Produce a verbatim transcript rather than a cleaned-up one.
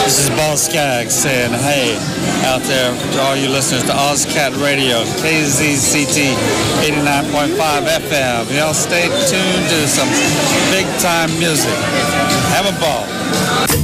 This is Boss Skaggs saying hey out there to all you listeners to OzCat Radio, K Z C T eighty-nine point five F M. Y'all stay tuned to some big time music. Have a ball.